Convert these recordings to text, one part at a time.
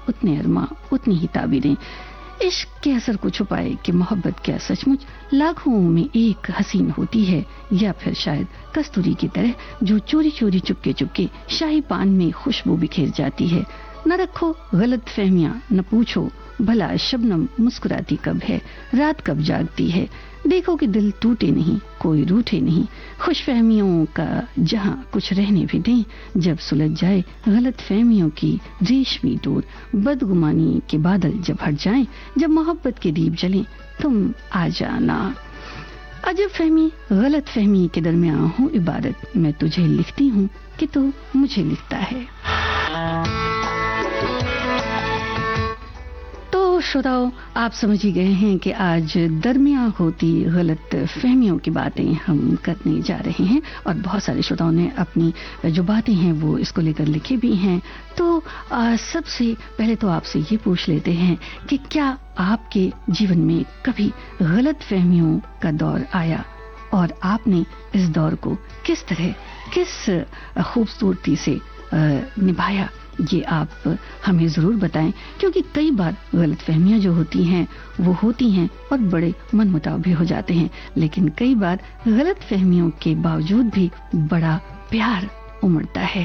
उतने अरमा, उतनी ही ताबीरें। इश्क के असर को छुपाए कि मोहब्बत क्या सचमुच लाखों में एक हसीन होती है, या फिर शायद कस्तूरी की तरह जो चोरी चोरी चुपके चुपके शाही पान में खुशबू बिखेर जाती है। न रखो गलत फहमियां, न पूछो भला शबनम मुस्कुराती कब है, रात कब जागती है। देखो कि दिल टूटे नहीं, कोई रूठे नहीं। खुशफहमियों का जहां कुछ रहने भी दें, जब सुलझ जाए गलत फहमियों की रेशमी डोर, बदगुमानी के बादल जब हट जाएं, जब मोहब्बत के दीप जलें, तुम आ जाना। अजब फहमी गलत फहमी के दरमियान हूँ इबारत, मैं तुझे लिखती हूँ कि तू मुझे लिखता है। तो श्रोताओं, आप समझ ही गए हैं कि आज दरमियां होती गलत फहमियों की बातें हम करने जा रहे हैं, और बहुत सारे श्रोताओं ने अपनी जो बातें हैं वो इसको लेकर लिखी भी हैं। तो सबसे पहले तो आपसे ये पूछ लेते हैं कि क्या आपके जीवन में कभी गलत फहमियों का दौर आया, और आपने इस दौर को किस तरह, किस खूबसूरती से निभाया, ये आप हमें जरूर बताएं। क्योंकि कई बार गलतफहमियां जो होती हैं वो होती हैं और बड़े मनमुटाव भी हो जाते हैं, लेकिन कई बार गलतफहमियों के बावजूद भी बड़ा प्यार उमड़ता है।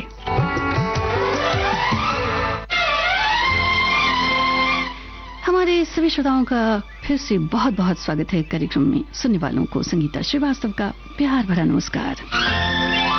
हमारे सभी श्रोताओं का फिर से बहुत बहुत स्वागत है कार्यक्रम में। सुनने वालों को संगीता श्रीवास्तव का प्यार भरा नमस्कार।